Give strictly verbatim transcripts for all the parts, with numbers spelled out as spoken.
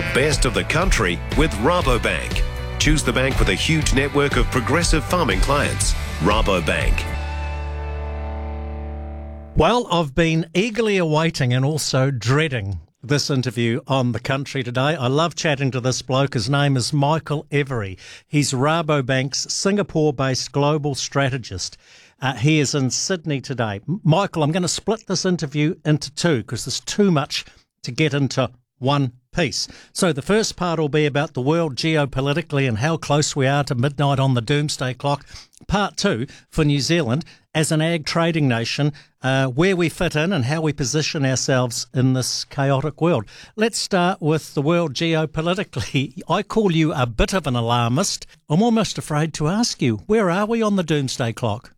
best of the country with Rabobank. Choose the bank with a huge network of progressive farming clients. Rabobank. Well, I've been eagerly awaiting and also dreading this interview on The Country today. I love chatting to this bloke. His name is Michael Every. He's Rabobank's Singapore-based global strategist. Uh, he is in Sydney today. M- Michael, I'm going to split this interview into two because there's too much to get into one piece. So the first part will be about the world geopolitically and how close we are to midnight on the doomsday clock. Part two, for New Zealand, as an ag trading nation, uh, where we fit in and how we position ourselves in this chaotic world. Let's start with the world geopolitically. I call you a bit of an alarmist. I'm almost afraid to ask you, where are we on the doomsday clock?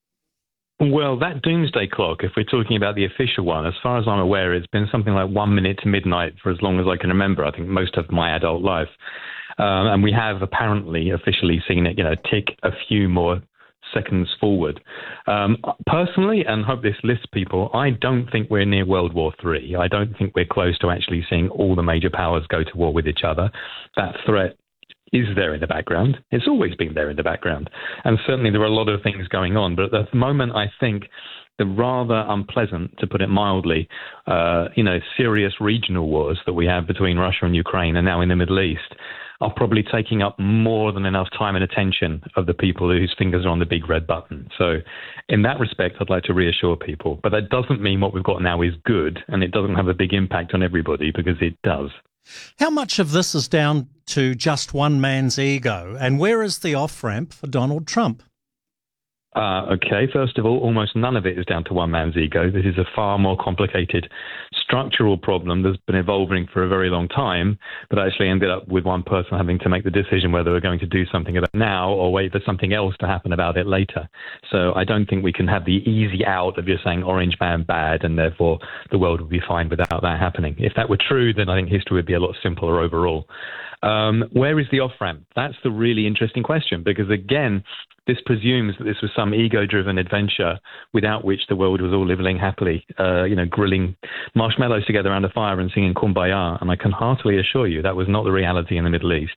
Well, that doomsday clock, if we're talking about the official one, as far as I'm aware, it's been something like one minute to midnight for as long as I can remember, I think most of my adult life. Um, and we have apparently officially seen it, you know, tick a few more seconds forward. Um, personally, and hope this lists people, I don't think we're near World War Three. I don't think we're close to actually seeing all the major powers go to war with each other. That threat is there in the background. It's always been there in the background. And certainly there are a lot of things going on. But at the moment, I think the rather unpleasant, to put it mildly, uh, you know, serious regional wars that we have between Russia and Ukraine and now in the Middle East are probably taking up more than enough time and attention of the people whose fingers are on the big red button. So in that respect, I'd like to reassure people. But that doesn't mean what we've got now is good, and it doesn't have a big impact on everybody, because it does. How much of this is down to just one man's ego, and where is the off-ramp for Donald Trump? Uh, okay, first of all, almost none of it is down to one man's ego. This is a far more complicated structural problem that's been evolving for a very long time, but actually ended up with one person having to make the decision whether we're going to do something about it now or wait for something else to happen about it later. So I don't think we can have the easy out of just saying orange man bad and therefore the world would be fine without that happening. If that were true, then I think history would be a lot simpler overall. Um, where is the off-ramp? That's the really interesting question, because again, this presumes that this was some ego-driven adventure without which the world was all living happily, uh, you know, grilling marshmallows together around a fire and singing Kumbaya. And I can heartily assure you that was not the reality in the Middle East.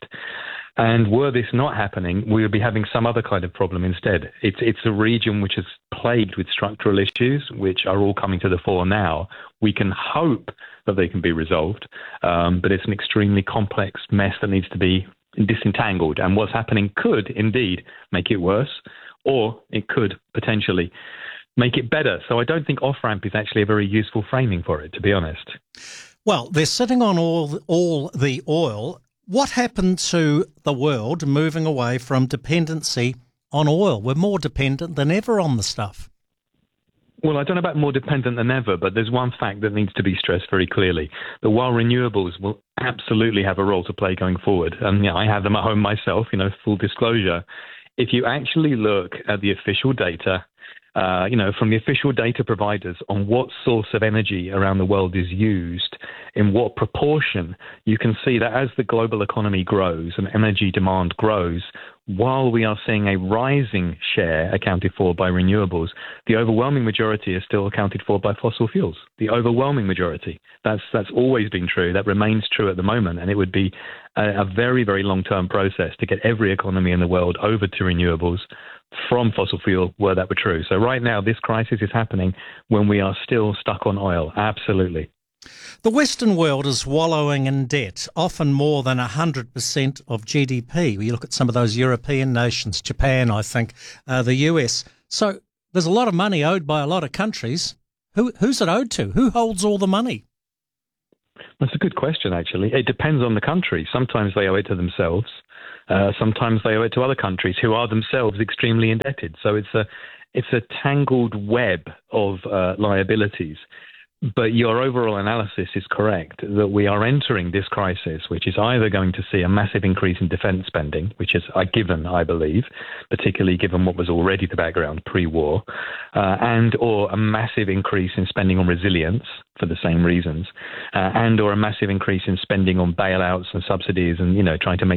And were this not happening, we would be having some other kind of problem instead. It's it's a region which is plagued with structural issues, which are all coming to the fore now. We can hope that they can be resolved, um, but it's an extremely complex mess that needs to be disentangled. And what's happening could indeed make it worse, or it could potentially make it better. So I don't think off-ramp is actually a very useful framing for it, to be honest. Well, they're sitting on all all the oil. What happened to the world moving away from dependency on oil? We're more dependent than ever on the stuff. Well, I don't know about more dependent than ever, but there's one fact that needs to be stressed very clearly, that while renewables will absolutely have a role to play going forward, and you know, I have them at home myself, you know, full disclosure, if you actually look at the official data, uh, you know, from the official data providers on what source of energy around the world is used, in what proportion, you can see that as the global economy grows and energy demand grows, while we are seeing a rising share accounted for by renewables, the overwhelming majority is still accounted for by fossil fuels. The overwhelming majority. That's that's always been true. That remains true at the moment. And it would be a, a very, very long-term process to get every economy in the world over to renewables from fossil fuel, were that were true. So right now, this crisis is happening when we are still stuck on oil. Absolutely. The Western world is wallowing in debt, often more than one hundred percent of G D P. You look at some of those European nations, Japan, I think, uh, the U S. So there's a lot of money owed by a lot of countries. Who, who's it owed to? Who holds all the money? That's a good question, actually. It depends on the country. Sometimes they owe it to themselves. Uh, sometimes they owe it to other countries who are themselves extremely indebted. So it's a, it's a tangled web of uh, liabilities. But your overall analysis is correct, that we are entering this crisis, which is either going to see a massive increase in defence spending, which is a given, I believe, particularly given what was already the background pre-war, uh, and or a massive increase in spending on resilience for the same reasons, uh, and or a massive increase in spending on bailouts and subsidies and, you know, trying to make